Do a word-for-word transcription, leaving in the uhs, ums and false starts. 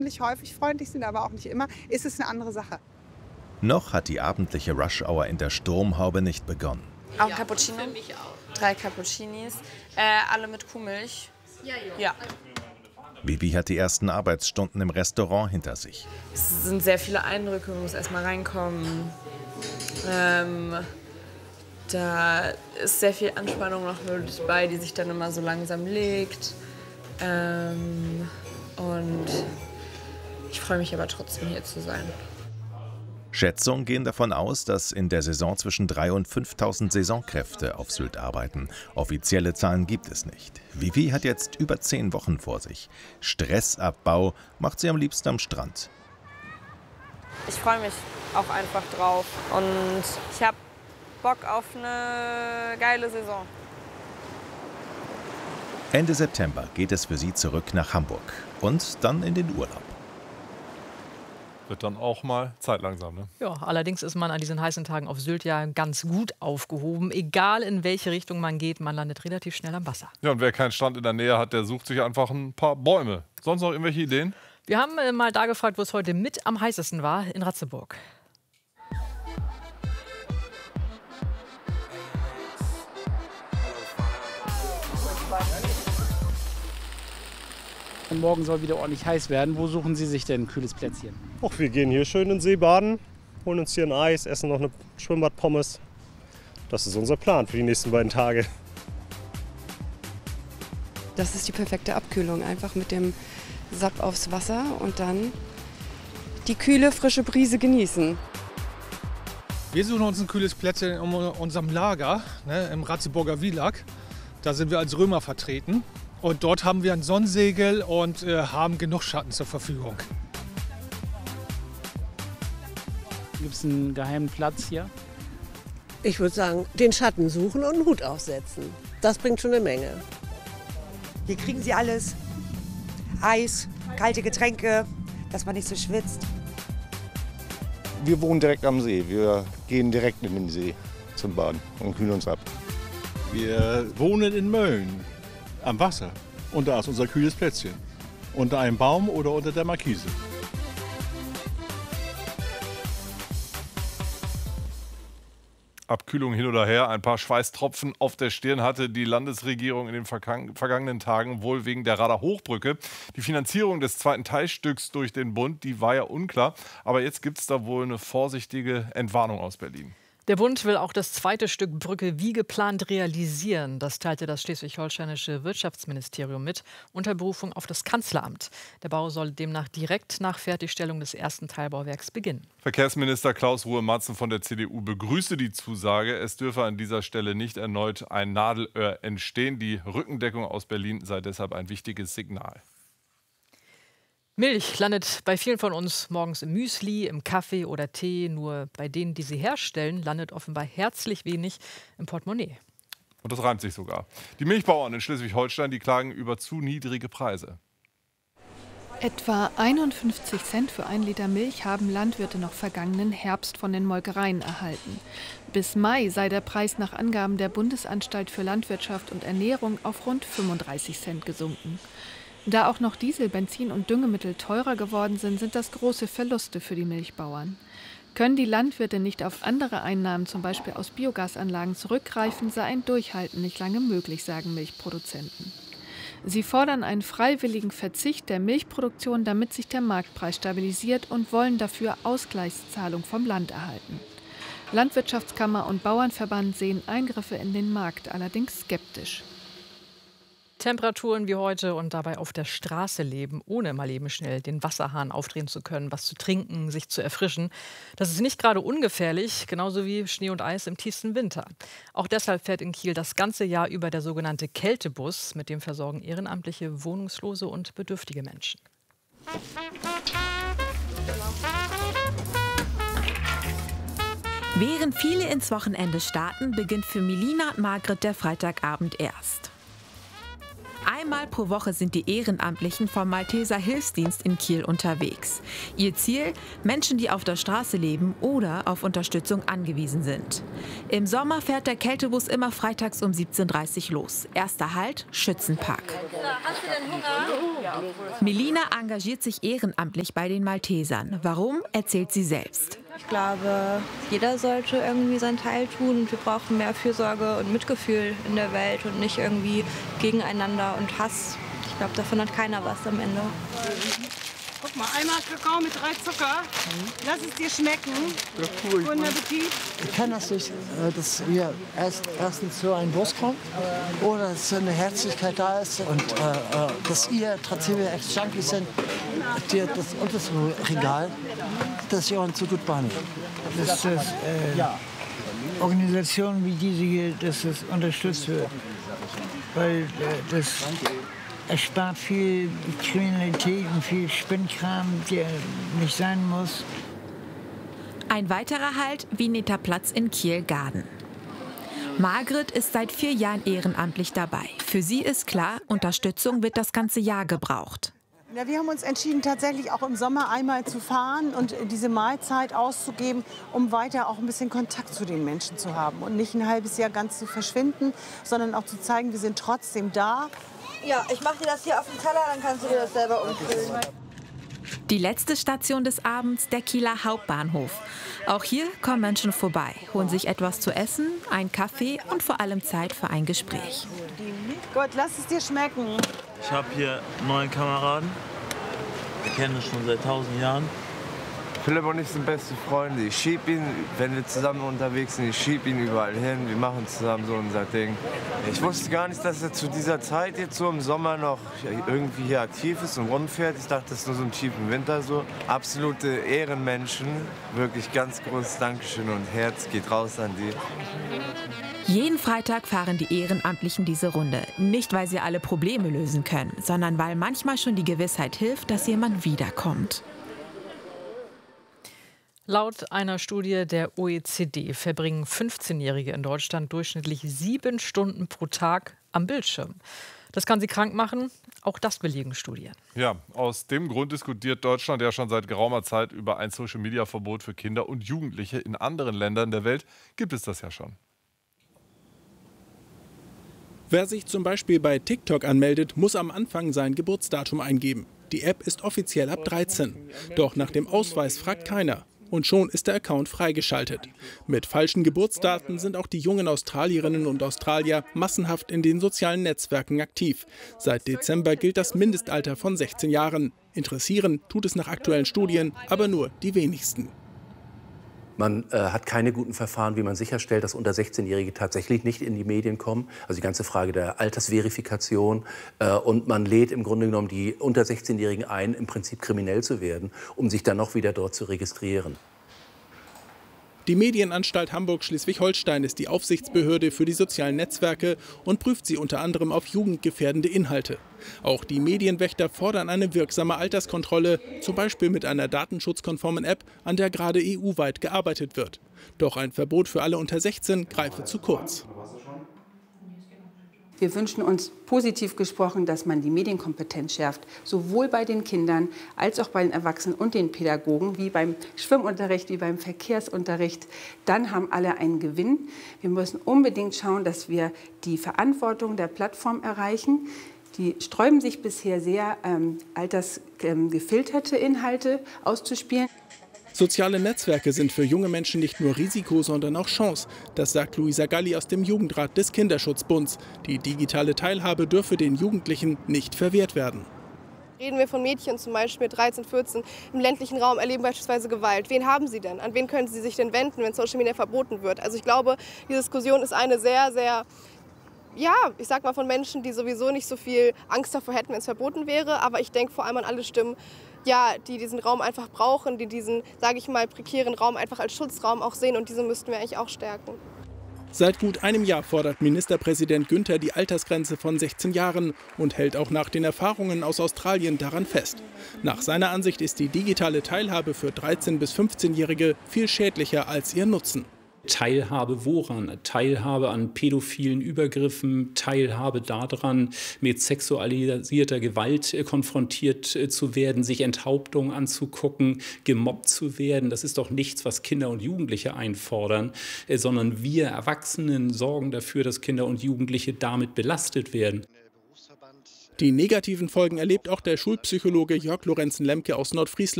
nicht häufig freundlich sind, aber auch nicht immer, ist es eine andere Sache. Noch hat die abendliche Rush-Hour in der Sturmhaube nicht begonnen. Auch ein Cappuccino? Für mich auch. Drei Cappuccinis, äh, alle mit Kuhmilch. Ja, ja. ja. Vivi hat die ersten Arbeitsstunden im Restaurant hinter sich. Es sind sehr viele Eindrücke, man muss erst mal reinkommen. Ähm, da ist sehr viel Anspannung noch bei, die sich dann immer so langsam legt. Ähm, und ich freue mich aber trotzdem, hier zu sein. Schätzungen gehen davon aus, dass in der Saison zwischen dreitausend und fünftausend Saisonkräfte auf Sylt arbeiten. Offizielle Zahlen gibt es nicht. Vivi hat jetzt über zehn Wochen vor sich. Stressabbau macht sie am liebsten am Strand. Ich freue mich auch einfach drauf und ich habe Bock auf eine geile Saison. Ende September geht es für sie zurück nach Hamburg und dann in den Urlaub. Wird dann auch mal Zeit langsam, ne? Ja, allerdings ist man an diesen heißen Tagen auf Sylt ja ganz gut aufgehoben. Egal in welche Richtung man geht, man landet relativ schnell am Wasser. Ja, und wer keinen Strand in der Nähe hat, der sucht sich einfach ein paar Bäume. Sonst noch irgendwelche Ideen? Wir haben äh, mal da gefragt, wo es heute mit am heißesten war, in Ratzeburg. Morgen soll wieder ordentlich heiß werden. Wo suchen Sie sich denn ein kühles Plätzchen? Och, wir gehen hier schön in den See baden, holen uns hier ein Eis, essen noch eine Schwimmbadpommes. Das ist unser Plan für die nächsten beiden Tage. Das ist die perfekte Abkühlung. Einfach mit dem Sapp aufs Wasser und dann die kühle, frische Brise genießen. Wir suchen uns ein kühles Plätzchen in unserem Lager, ne, im Ratzeburger Wielag. Da sind wir als Römer vertreten. Und dort haben wir ein Sonnensegel und äh, haben genug Schatten zur Verfügung. Gibt es einen geheimen Platz hier? Ich würde sagen, den Schatten suchen und einen Hut aufsetzen. Das bringt schon eine Menge. Hier kriegen Sie alles. Eis, kalte Getränke, dass man nicht so schwitzt. Wir wohnen direkt am See. Wir gehen direkt in den See zum Baden und kühlen uns ab. Wir wohnen in Mölln. Am Wasser. Und da ist unser kühles Plätzchen. Unter einem Baum oder unter der Markise. Abkühlung hin oder her, ein paar Schweißtropfen auf der Stirn hatte die Landesregierung in den vergangenen Tagen wohl wegen der Radar-Hochbrücke. Die Finanzierung des zweiten Teilstücks durch den Bund, die war ja unklar. Aber jetzt gibt es da wohl eine vorsichtige Entwarnung aus Berlin. Der Bund will auch das zweite Stück Brücke wie geplant realisieren. Das teilte das schleswig-holsteinische Wirtschaftsministerium mit, unter Berufung auf das Kanzleramt. Der Bau soll demnach direkt nach Fertigstellung des ersten Teilbauwerks beginnen. Verkehrsminister Klaus Ruhe-Matzen von der C D U begrüßte die Zusage. Es dürfe an dieser Stelle nicht erneut ein Nadelöhr entstehen. Die Rückendeckung aus Berlin sei deshalb ein wichtiges Signal. Milch landet bei vielen von uns morgens im Müsli, im Kaffee oder Tee. Nur bei denen, die sie herstellen, landet offenbar herzlich wenig im Portemonnaie. Und das reimt sich sogar. Die Milchbauern in Schleswig-Holstein, die klagen über zu niedrige Preise. Etwa einundfünfzig Cent für ein Liter Milch haben Landwirte noch vergangenen Herbst von den Molkereien erhalten. Bis Mai sei der Preis nach Angaben der Bundesanstalt für Landwirtschaft und Ernährung auf rund fünfunddreißig Cent gesunken. Da auch noch Diesel, Benzin und Düngemittel teurer geworden sind, sind das große Verluste für die Milchbauern. Können die Landwirte nicht auf andere Einnahmen, zum Beispiel aus Biogasanlagen, zurückgreifen, sei ein Durchhalten nicht lange möglich, sagen Milchproduzenten. Sie fordern einen freiwilligen Verzicht der Milchproduktion, damit sich der Marktpreis stabilisiert, und wollen dafür Ausgleichszahlung vom Land erhalten. Landwirtschaftskammer und Bauernverband sehen Eingriffe in den Markt allerdings skeptisch. Temperaturen wie heute und dabei auf der Straße leben, ohne mal eben schnell den Wasserhahn aufdrehen zu können, was zu trinken, sich zu erfrischen. Das ist nicht gerade ungefährlich, genauso wie Schnee und Eis im tiefsten Winter. Auch deshalb fährt in Kiel das ganze Jahr über der sogenannte Kältebus. Mit dem versorgen ehrenamtliche, wohnungslose und bedürftige Menschen. Während viele ins Wochenende starten, beginnt für Melina und Margret der Freitagabend erst. Einmal pro Woche sind die Ehrenamtlichen vom Malteser Hilfsdienst in Kiel unterwegs. Ihr Ziel: Menschen, die auf der Straße leben oder auf Unterstützung angewiesen sind. Im Sommer fährt der Kältebus immer freitags um siebzehn Uhr dreißig los. Erster Halt: Schützenpark. Hast du denn Hunger? Melina engagiert sich ehrenamtlich bei den Maltesern. Warum, erzählt sie selbst. Ich glaube, jeder sollte irgendwie seinen Teil tun. Wir brauchen mehr Fürsorge und Mitgefühl in der Welt und nicht irgendwie gegeneinander und Hass. Ich glaube, davon hat keiner was am Ende. Guck mal, einmal Kakao mit drei Zucker. Lass es dir schmecken. Ja, cool. Guten Appetit. Ich kann das nicht, dass wir erst, erstens so ein Bus kommt oder dass so eine Herzlichkeit da ist und äh, dass ihr, trotzdem wir echt Junkies sind, dir das unterste Regal, dass ihr uns so gut behandelt. Dass das, äh, Organisationen wie diese hier, dass das unterstützt wird. Weil äh, das erspart viel Kriminalität und viel Spinnkram, der nicht sein muss. Ein weiterer Halt: Vineta Platz in Kiel-Garden. Margret ist seit vier Jahren ehrenamtlich dabei. Für sie ist klar, Unterstützung wird das ganze Jahr gebraucht. Ja, wir haben uns entschieden, tatsächlich auch im Sommer einmal zu fahren und diese Mahlzeit auszugeben, um weiter auch ein bisschen Kontakt zu den Menschen zu haben und nicht ein halbes Jahr ganz zu verschwinden, sondern auch zu zeigen, wir sind trotzdem da. Ja, ich mache dir das hier auf den Teller, dann kannst du dir das selber umfüllen. Die letzte Station des Abends: der Kieler Hauptbahnhof. Auch hier kommen Menschen vorbei, holen sich etwas zu essen, einen Kaffee und vor allem Zeit für ein Gespräch. Gott, lass es dir schmecken. Ich habe hier einen neuen Kameraden. Wir kennen uns schon seit tausend Jahren. Philipp und ich sind beste Freunde. Ich schieb ihn, wenn wir zusammen unterwegs sind, ich schieb ihn überall hin. Wir machen zusammen so unser Ding. Ich wusste gar nicht, dass er zu dieser Zeit jetzt so im Sommer noch irgendwie hier aktiv ist und rumfährt. Ich dachte, das ist nur so im tiefen Winter so. Absolute Ehrenmenschen. Wirklich ganz großes Dankeschön und Herz geht raus an die. Jeden Freitag fahren die Ehrenamtlichen diese Runde. Nicht, weil sie alle Probleme lösen können, sondern weil manchmal schon die Gewissheit hilft, dass jemand wiederkommt. Laut einer Studie der O E C D verbringen fünfzehnjährige in Deutschland durchschnittlich sieben Stunden pro Tag am Bildschirm. Das kann sie krank machen, auch das belegen Studien. Ja, aus dem Grund diskutiert Deutschland ja schon seit geraumer Zeit über ein Social-Media-Verbot für Kinder und Jugendliche. In anderen Ländern der Welt gibt es das ja schon. Wer sich zum Beispiel bei TikTok anmeldet, muss am Anfang sein Geburtsdatum eingeben. Die App ist offiziell ab dreizehn. Doch nach dem Ausweis fragt keiner. Und schon ist der Account freigeschaltet. Mit falschen Geburtsdaten sind auch die jungen Australierinnen und Australier massenhaft in den sozialen Netzwerken aktiv. Seit Dezember gilt das Mindestalter von sechzehn Jahren. Interessieren tut es nach aktuellen Studien aber nur die wenigsten. Man äh, hat keine guten Verfahren, wie man sicherstellt, dass unter sechzehnjährige tatsächlich nicht in die Medien kommen. Also die ganze Frage der Altersverifikation. Äh, und man lädt im Grunde genommen die unter sechzehnjährigen ein, im Prinzip kriminell zu werden, um sich dann noch wieder dort zu registrieren. Die Medienanstalt Hamburg-Schleswig-Holstein ist die Aufsichtsbehörde für die sozialen Netzwerke und prüft sie unter anderem auf jugendgefährdende Inhalte. Auch die Medienwächter fordern eine wirksame Alterskontrolle, zum Beispiel mit einer datenschutzkonformen App, an der gerade E U-weit gearbeitet wird. Doch ein Verbot für alle unter sechzehn greife zu kurz. Wir wünschen uns positiv gesprochen, dass man die Medienkompetenz schärft, sowohl bei den Kindern als auch bei den Erwachsenen und den Pädagogen, wie beim Schwimmunterricht, wie beim Verkehrsunterricht. Dann haben alle einen Gewinn. Wir müssen unbedingt schauen, dass wir die Verantwortung der Plattform erreichen. Die sträuben sich bisher sehr, ähm, altersgefilterte ähm, Inhalte auszuspielen. Soziale Netzwerke sind für junge Menschen nicht nur Risiko, sondern auch Chance. Das sagt Luisa Galli aus dem Jugendrat des Kinderschutzbunds. Die digitale Teilhabe dürfe den Jugendlichen nicht verwehrt werden. Reden wir von Mädchen zum Beispiel dreizehn, vierzehn im ländlichen Raum, erleben beispielsweise Gewalt. Wen haben sie denn? An wen können sie sich denn wenden, wenn Social Media verboten wird? Also ich glaube, die Diskussion ist eine sehr, sehr, ja, ich sag mal von Menschen, die sowieso nicht so viel Angst davor hätten, wenn es verboten wäre. Aber ich denke vor allem an alle Stimmen, ja, die diesen Raum einfach brauchen, die diesen, sage ich mal, prekären Raum einfach als Schutzraum auch sehen. Und diese müssten wir eigentlich auch stärken. Seit gut einem Jahr fordert Ministerpräsident Günther die Altersgrenze von sechzehn Jahren und hält auch nach den Erfahrungen aus Australien daran fest. Nach seiner Ansicht ist die digitale Teilhabe für dreizehn- bis fünfzehnjährige viel schädlicher als ihr Nutzen. Teilhabe woran? Teilhabe an pädophilen Übergriffen, Teilhabe daran, mit sexualisierter Gewalt konfrontiert zu werden, sich Enthauptungen anzugucken, gemobbt zu werden. Das ist doch nichts, was Kinder und Jugendliche einfordern, sondern wir Erwachsenen sorgen dafür, dass Kinder und Jugendliche damit belastet werden. Die negativen Folgen erlebt auch der Schulpsychologe Jörg Lorenzen-Lemke aus Nordfriesland.